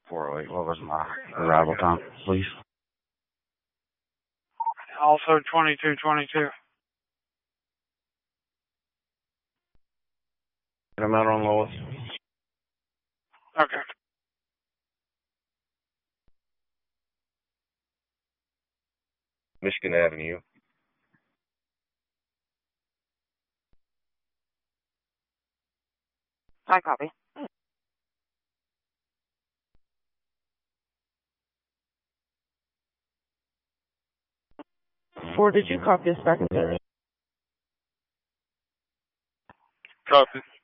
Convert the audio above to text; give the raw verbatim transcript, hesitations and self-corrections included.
four oh eight. What was my arrival time, please? Also twenty-two twenty-two. I'm out on Lois. Okay. Michigan Avenue. I copy. Four, did you copy us back in there? Copy.